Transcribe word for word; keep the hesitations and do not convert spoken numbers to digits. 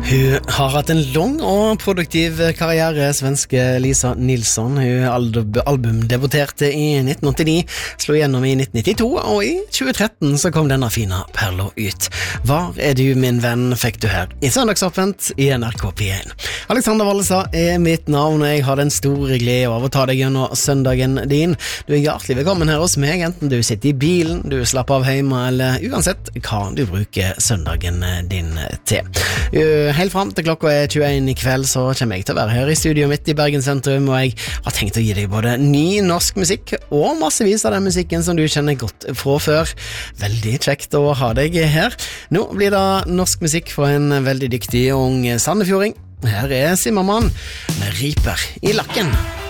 Hun har hatt en lang og produktiv karriere, svenske Lisa Nilsson. Hun album albumdebuterte i nitten åttini, slo gjennom i nitten nittito, og i tjue tretten så kom denne fine perla ut. Var er du, min venn, fikk du her i Søndagsåpent i N R K P en. Alexander Wallestad er mitt navn, og jeg har den store glede av å ta deg gjennom søndagen din. Du er hjertelig velkommen her hos meg, enten du sitter i bilen, du slapper av hjemme, eller uansett hva du bruker søndagen din til. Helt frem til klokka er tjueen i kveld, så kommer jeg til å være her i studio midt i Bergen sentrum, og jeg har tenkt å gi deg både ny norsk musikk og massevis av den musikken som du kjenner godt fra før. Veldig kjekt å ha deg her. Nå blir det norsk musikk fra en veldig dyktig ung sandefjording. Her er Simmermann med Riper i lakken.